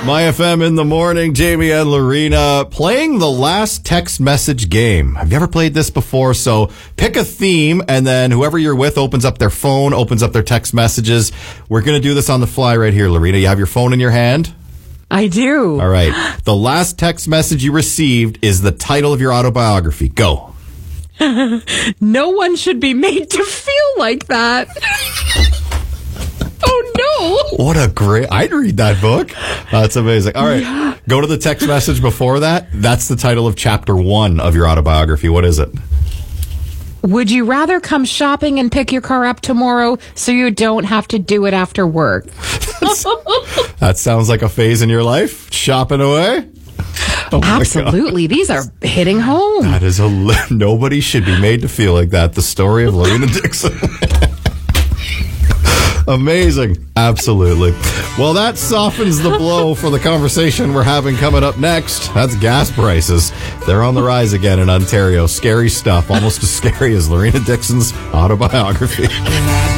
My FM in the morning, Jamie and Lorena playing the last text message game. Have you ever played this before? So pick a theme, and then whoever you're with opens up their phone, opens up their text messages. We're going to do this on the fly right here, Lorena. You have your phone in your hand? I do. All right. The last text message you received is the title of your autobiography. Go. No one should be made to feel like that. Oh, no. What a great... I'd read that book. That's amazing. All right. Yeah. Go to the text message before that. That's the title of chapter 1 of your autobiography. What is it? Would you rather come shopping and pick your car up tomorrow so you don't have to do it after work? That sounds like a phase in your life. Shopping away? Oh, absolutely. These are hitting home. That is nobody should be made to feel like that. The story of Lorena Dixon. Amazing. Absolutely. Well, that softens the blow for the conversation we're having coming up next. That's gas prices. They're on the rise again in Ontario. Scary stuff. Almost as scary as Lorena Dixon's autobiography.